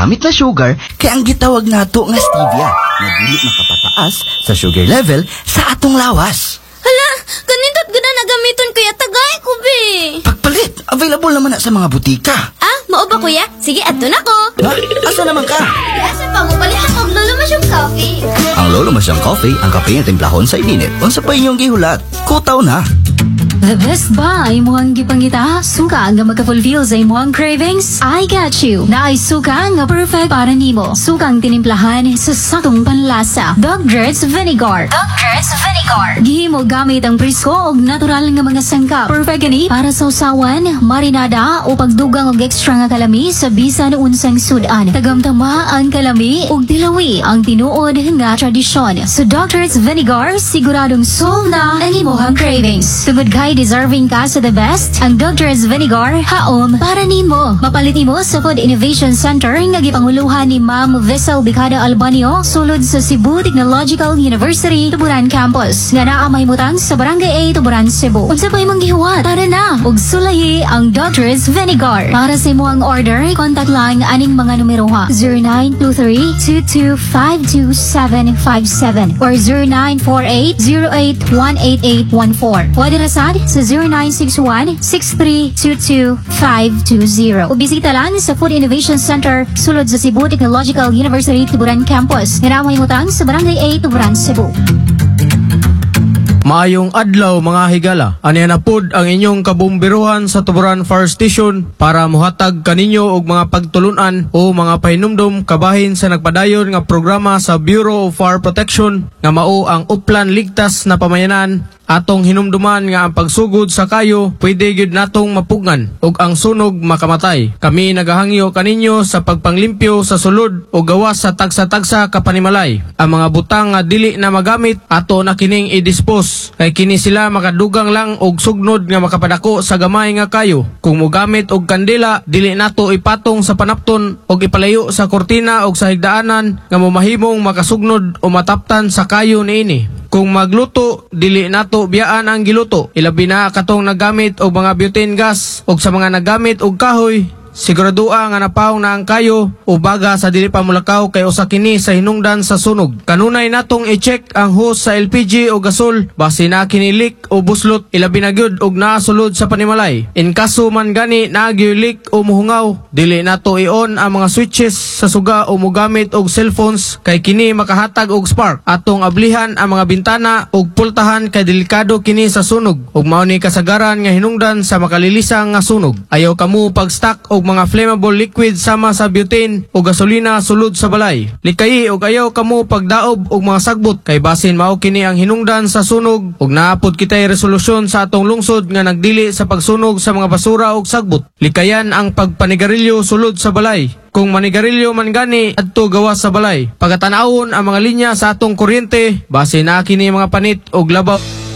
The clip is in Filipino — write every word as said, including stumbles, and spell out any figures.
magamit na sugar kay ang gitawag nato nga stevia nga dili makapataas sa sugar level sa atong lawas. Hala, ganindot guna nagamiton kuya, tagay ko be. Pagpalit, available naman na sa mga butika. Ah, mao ba kuya? Sige, adto na ko. Ha? Asa naman ka? Asa pa mo palit ako og lolo masyong coffee. Ang Lolo Masyang Coffee, ang kape nga timplahon sa ininit. Unsa pa inyong gihulat? Kutaw na. The best ba imuhang gipangita? Suka nga magka-fulfill sa imuhang cravings? I got you! Na ay suka nga perfect para nimo. Sukang tinimplahan sa sakong panlasa. Dogger's Vinegar. Dogger's Vinegar. Gihimo gamit ang presko o natural nga mga sangkap. Perfect gani para sa usawan, marinada o pagdugang og extra nga kalami sa bisan unsang sudan. Tagamtama ang kalami ug dilawi ang tinuod nga tradisyon. Sa Dogger's Vinegar, siguradong solve na ang imuhang cravings. Tugod kay deserving ka sa the best, ang Dogger's Vinegar haom para nimo. Mapalit nimo sa Food Innovation Center nga gipanguluhan ni Ma'am Vessel Bicada Albanio sulod sa Cebu Technological University Tuburan Campus nga naa mahimutang sa Barangay A, Tuburan, Cebu. Unsa pa imong gihuwat? Tara na ug sulayi ang Dogger's Vinegar. Para sa imong order, contact lang aning mga numero ha: zero nine two three, two two five two seven five seven or zero nine four eight, zero eight one eight eight one four. Pwede na sad sa zero nine six one, six three two two five two zero. O bisita lang sa Food Innovation Center sulod sa Cebu Technological University Tuburan Campus. Hiramay mutang sa Barangay A, Tuburan, Cebu. Maayong adlaw mga higala. Aniya na pod ang inyong kabumbiruhan sa Tuburan Fire Station para muhatag kaninyo og mga pagtulunan o mga pahinumdom kabahin sa nagpadayon nga programa sa Bureau of Fire Protection nga mao ang Uplan Ligtas na Pamayanan. Atong hinumduman nga ang pagsugod sa kayo pwede gyud natong mapugngan ug ang sunog makamatay. Kami nagahangyo kaninyo sa pagpanglimpyo sa sulod o gawas sa tagsa-tagsa kapanimalay. Ang mga butang nga dili na magamit ato na kining i-dispose kay kini sila makadugang lang og sugnod nga makapadako sa gamay nga kayo. Kung mogamit og kandila dili nato ipatong sa panapton og ipalayo sa kortina og sa higdaanan nga mamahimong makasugnod o mataptan sa kayo niini. Kung magluto, dili nato biyaan ang giluto. Ilabi na katong nagamit og mga butane gas og sa mga nagamit og kahoy. Siguradua nga napaw na ang kayo o baga sa dili pa mulakaw kay usa kini sa hinungdan sa sunog. Kanunay natong i-check ang hose sa L P G o gasol basi na kini leak o buslot ilabi na gyud og naasulod sa panimalay. In kaso man gani naagyo leak o muhungaw, dili nato i-on ang mga switches sa suga o mogamit og cellphones kay kini makahatag og spark. Atong ablihan ang mga bintana og pultahan kay delikado kini sa sunog ug mao ni kasagaran nga hinungdan sa makalilisang nga sunog. Ayaw kamo pag-stock og mga flammable liquid sama sa butane o gasolina sulod sa balay. Likayi og ayaw kamo pagdaob og mga sagbot kay basin mao kini ang hinungdan sa sunog ug naapod kitay resolusyon sa atong lungsod nga nagdili sa pagsunog sa mga basura og sagbot. Likayan ang pagpanigarilyo sulod sa balay. Kung manigarilyo man gani adto gawas sa balay. Pagatanawon ang mga linya sa atong kuryente base na kini mga panit og labaw.